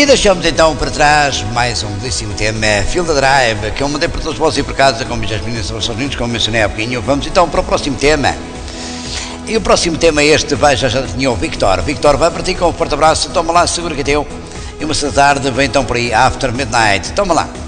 E deixamos então para trás mais um belíssimo tema, Feel the Drive, que eu mandei para todos vocês por casa, como já as meninas são sozinhos, como mencionei há pouquinho. Vamos então para o próximo tema. E o próximo tema este vai, já tinha o Victor. Victor, vai para ti com um forte abraço, toma lá, segura que é teu. E uma tarde vem então por aí, After Midnight, toma lá.